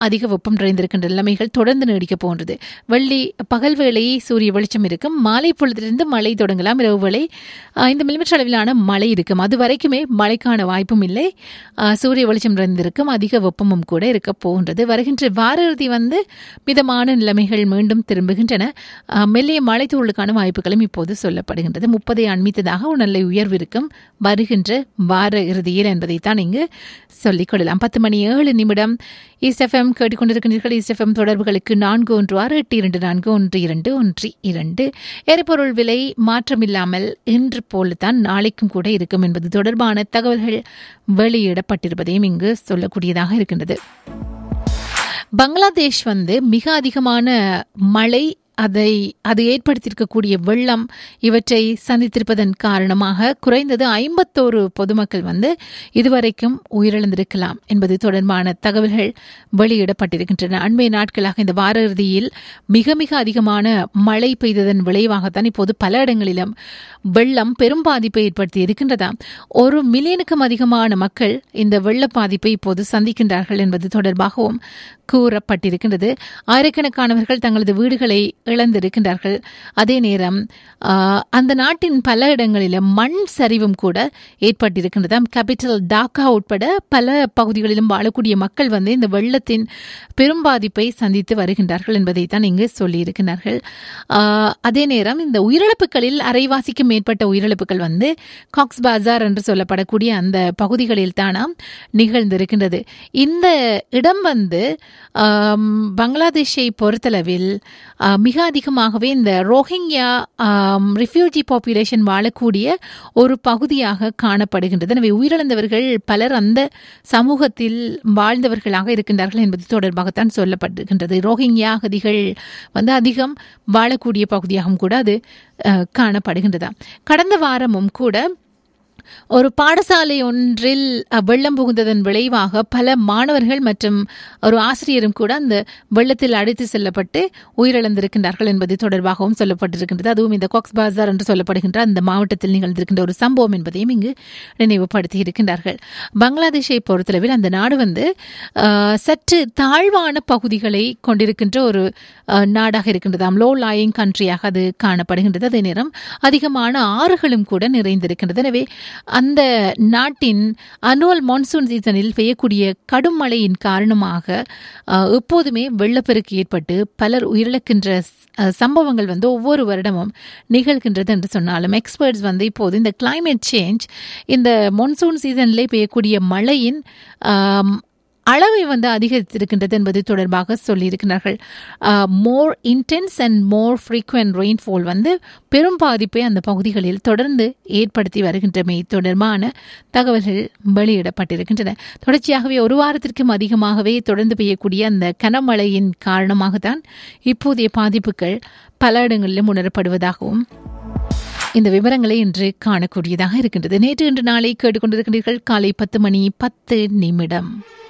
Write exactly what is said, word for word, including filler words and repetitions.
அதிக வெப்பம் நிறைந்திருக்கின்ற நிலைமைகள் தொடர்ந்து நீடிக்கப் போன்றது. வெள்ளி பகல் வேளை சூரிய வெளிச்சம் இருக்கும். மாலை பொழுதிலிருந்து மழை தொடங்கலாம். இரவு வேளை ஐந்து மில்லிமீட்டர் அளவிலான மழை இருக்கும். அது வரைக்குமே மழைக்கான வாய்ப்பும் இல்லை. சூரிய வெளிச்சம் நிறைந்திருக்கும். அதிக வெப்பமும் கூட இருக்க போகின்றது. வருகின்ற வார இறுதி வந்து மிதமான நிலைமைகள் மீண்டும் திரும்புகின்றன. மெல்லிய மழை தூறலுக்கான வாய்ப்புகளும் இப்போது சொல்லப்படுகின்றது. முப்பதை அண்மித்ததாக ஒரு நல்ல உயர்வு இருக்கும் வருகின்ற வார இறுதியில் என்பதைத்தான் இங்கு சொல்லிக் கொள்ளலாம். பத்து மணி ஏழு நிமிடம் ஈஸ்ட் எஃப்எம் கேட்டுக்கொண்டிருக்கின்றீர்கள். ஈஸ்ட் எஃப்எம் தொடர்புகளுக்கு நான்கு ஒன்று ஆறு எட்டு இரண்டு நான்கு ஒன்று இரண்டு ஒன்று இரண்டு. எரிபொருள் விலை மாற்றமில்லாமல் இன்று போலத்தான் நாளைக்கும் கூட இருக்கும் என்பது தொடர்பான தகவல்கள் வெளியிடப்பட்டிருப்பதையும் இங்கு சொல்லக்கூடியதாக இருக்கின்றது. பங்களாதேஷ் வந்து மிக அதிகமான மழை அதை அது ஏற்படுத்தியிருக்கக்கூடிய வெள்ளம் இவற்றை சந்தித்திருப்பதன் காரணமாக குறைந்தது ஐம்பத்தோரு பொதுமக்கள் வந்து இதுவரைக்கும் உயிரிழந்திருக்கலாம் என்பது தொடர்பான தகவல்கள் வெளியிடப்பட்டிருக்கின்றன. அண்மைய நாட்களாக இந்த வார இறுதியில் மிக மிக அதிகமான மழை பெய்ததன் விளைவாகத்தான் இப்போது பல இடங்களிலும் வெள்ளம் பெரும் பாதிப்பை ஏற்படுத்தி இருக்கின்றதாம். ஒரு மில்லியனுக்கும் அதிகமான மக்கள் இந்த வெள்ள பாதிப்பை இப்போது சந்திக்கின்றார்கள் என்பது தொடர்பாகவும் கூறப்பட்டிருக்கின்றது. ஆயிரக்கணக்கானவர்கள் தங்களது வீடுகளை இழந்திருக்கின்றார்கள். அதே நேரம் அந்த நாட்டின் பல இடங்களிலும் மண் சரிவும் கூட ஏற்பட்டிருக்கின்றதாம். கேபிட்டல் டாக்கா உட்பட பல பகுதிகளிலும் வாழக்கூடிய மக்கள் வந்து இந்த வெள்ளத்தின் பெரும் பாதிப்பை சந்தித்து வருகின்றார்கள் என்பதைத்தான் இங்கு சொல்லியிருக்கிறார்கள். அதே நேரம் இந்த உயிரிழப்புகளில் அரைவாசிக்கும் மேற்பட்ட உயிரிழப்புகள் வந்து காக்ஸ் பஜார் என்று சொல்லப்படக்கூடிய அந்த பகுதிகளில் தானாம் நிகழ்ந்திருக்கின்றது. இந்த இடம் வந்து பங்களாதேஷை பொறுத்தளவில் மிக அதிகமாகவே இந்த ரோஹிங்யா ரிஃப்யூஜி பாப்புலேஷன் வாழக்கூடிய ஒரு பகுதியாக காணப்படுகின்றது. எனவே உயிரிழந்தவர்கள் பலர் அந்த சமூகத்தில் வாழ்ந்தவர்களாக இருக்கின்றார்கள் என்பது தொடர்பாகத்தான் சொல்லப்பட்டிருக்கின்றது. ரோஹிங்யா அகதிகள் வந்து அதிகம் வாழக்கூடிய பகுதியாகவும் கூட அது காணப்படுகின்றதா. கடந்த வாரமும் கூட ஒரு பாடசாலை ஒன்றில் வெள்ளம் புகுந்ததன் விளைவாக பல மாணவர்கள் மற்றும் ஒரு ஆசிரியரும் கூட அந்த வெள்ளத்தில் அழைத்து செல்லப்பட்டு உயிரிழந்திருக்கின்றார்கள் என்பது தொடர்பாகவும் சொல்லப்பட்டிருக்கின்றது. அதுவும் இந்த காக்ஸ் பஜார் என்று சொல்லப்படுகின்ற அந்த மாவட்டத்தில் நிகழ்ந்திருக்கின்ற ஒரு சம்பவம் என்பதையும் இங்கு நினைவுபடுத்தி இருக்கின்றார்கள். பங்களாதேஷை பொறுத்தளவில் அந்த நாடு வந்து சற்று தாழ்வான பகுதிகளை கொண்டிருக்கின்ற ஒரு நாடாக இருக்கின்றதாம். லோ லாயிங் கண்ட்ரியாக அது காணப்படுகின்றது. அதே நேரம் அதிகமான ஆறுகளும் கூட நிறைந்திருக்கின்றது. எனவே அந்த நாட்டின் அனுவல் மான்சூன் சீசனில் பெய்யக்கூடிய கடும் மழையின் காரணமாக எப்போதுமே வெள்ளப்பெருக்கு ஏற்பட்டு பலர் உயிரிழக்கின்ற சம்பவங்கள் வந்து ஒவ்வொரு வருடமும் நிகழ்கின்றது என்று சொன்னாலும் எக்ஸ்பர்ட்ஸ் வந்து இப்போது இந்த கிளைமேட் சேஞ்ச் இந்த மான்சூன் சீசனிலே பெய்யக்கூடிய மழையின் அளவை வந்து அதிகரித்திருக்கின்றது என்பது தொடர்பாக சொல்லியிருக்கிறார்கள். மோர் intense and more frequent rainfall வந்து பெரும் பாதிப்பை அந்த பகுதிகளில் தொடர்ந்து ஏற்படுத்தி வருகின்றமை தொடர்பான தகவல்கள் வெளியிடப்பட்டிருக்கின்றன. தொடர்ச்சியாகவே ஒரு வாரத்திற்கும் அதிகமாகவே தொடர்ந்து பெய்யக்கூடிய அந்த கனமழையின் காரணமாகத்தான் இப்போதைய பாதிப்புகள் பல இடங்களிலும் உணரப்படுவதாகவும் இந்த விவரங்களை இன்று காணக்கூடியதாக இருக்கின்றது. நேற்று இன்று நாளை கேட்டுக்கொண்டிருக்கின்றீர்கள். காலை பத்து மணி பத்து நிமிடம்.